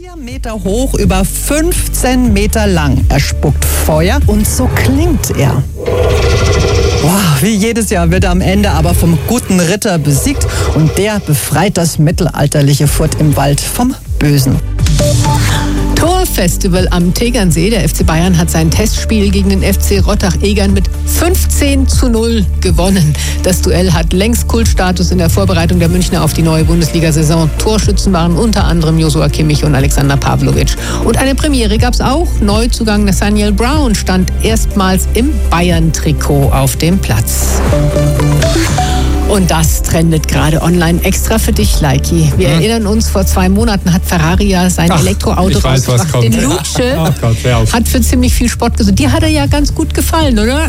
4 Meter hoch, über 15 Meter lang. Er spuckt Feuer und so klingt er. Wow, wie jedes Jahr wird er am Ende aber vom guten Ritter besiegt und der befreit das mittelalterliche Furt im Wald vom Bösen. Torfestival am Tegernsee. Der FC Bayern hat sein Testspiel gegen den FC Rottach-Egern mit 15:0 gewonnen. Das Duell hat längst Kultstatus in der Vorbereitung der Münchner auf die neue Bundesliga-Saison. Torschützen waren unter anderem Joshua Kimmich und Alexander Pavlovic. Und eine Premiere gab es auch. Neuzugang Nathaniel Brown stand erstmals im Bayern-Trikot auf dem Platz. Und das trendet gerade online extra für dich, Leiki. Wir erinnern uns, vor 2 Monaten hat Ferrari ja sein Elektroauto rausgebracht. Den Luce hat für ziemlich viel Spott gesorgt. Dir hat er ja ganz gut gefallen, oder?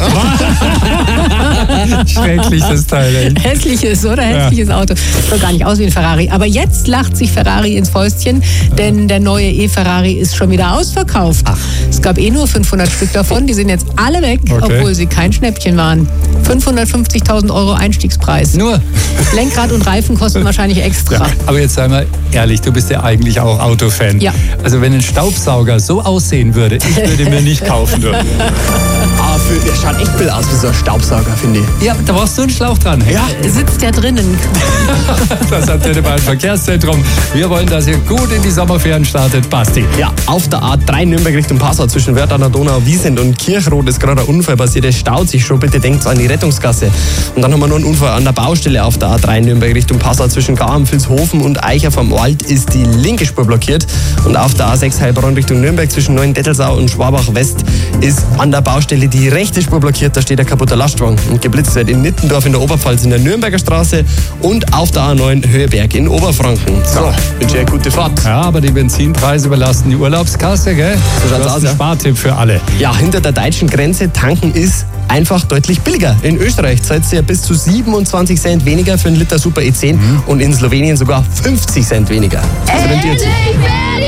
Schreckliches Teil, ey. Hässliches, oder? Hässliches Auto. Sieht gar nicht aus wie ein Ferrari. Aber jetzt lacht sich Ferrari ins Fäustchen, denn der neue E-Ferrari ist schon wieder ausverkauft. Es gab nur 500 Stück davon. Die sind jetzt alle weg, obwohl sie kein Schnäppchen waren. 550.000 € Einstiegspreis. Nur. Lenkrad und Reifen kosten wahrscheinlich extra. Ja, aber jetzt sei mal ehrlich, du bist ja eigentlich auch Autofan. Ja. Also wenn ein Staubsauger so aussehen würde, ich würde mir nicht kaufen dürfen. Der schaut echt bill aus wie so ein Staubsauger, finde ich. Ja, da brauchst du einen Schlauch dran. Ja. Sitzt der drinnen. Das Antenne Bayern Verkehrszentrum. Wir wollen, dass ihr gut in die Sommerferien startet. Basti. Ja, auf der A3 Nürnberg Richtung Passau zwischen Wörth an der Donau, Wiesent und Kirchroth ist gerade ein Unfall passiert. Es staut sich schon. Bitte denkt an die Rettungsgasse. Und dann haben wir noch einen Unfall an der Baustelle auf der A3 Nürnberg Richtung Passau zwischen Garm, Vilshofen und Eicher vom Wald ist die linke Spur blockiert. Und auf der A6 Heilbronn Richtung Nürnberg zwischen Neuendettelsau und Schwabach West ist an der Baustelle die rechte Spur blockiert. Da steht ein kaputter Lastwagen. Und geblitzt wird in Nittendorf in der Oberpfalz in der Nürnberger Straße und auf der A9 Höheberg in Oberfranken. So, wünsche eine gute Fahrt. Ja, aber die Benzinpreise überlasten die Urlaubskasse, gell? So schaut's Das aus, ist ein ja. Spartipp für alle. Ja, hinter der deutschen Grenze tanken ist einfach deutlich billiger. In Österreich zahlt ihr bis zu 27 Cent weniger für einen Liter Super E10 und in Slowenien sogar 50 Cent weniger. Das rentiert sich.